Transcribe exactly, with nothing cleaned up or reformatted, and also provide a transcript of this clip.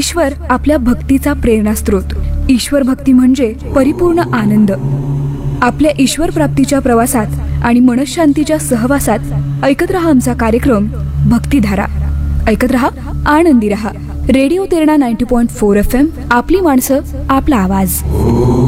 ईश्वर आपल्या भक्तीचा प्रेरणास्त्रोत. ईश्वर भक्ती म्हणजे परिपूर्ण आनंद. आपल्या ईश्वर प्राप्तीच्या प्रवासात आणि मनशांतीच्या सहवासात ऐकत रहा आमचा कार्यक्रम भक्तिधारा. ऐकत रहा, आनंदी रहा. Radio Terna ninety point four F M. आपली माणसं, आपला आवाज.